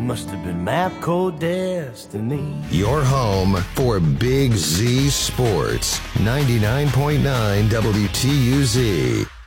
Must have been map code destiny. Your home for Big Z Sports. 99.9 WTUZ.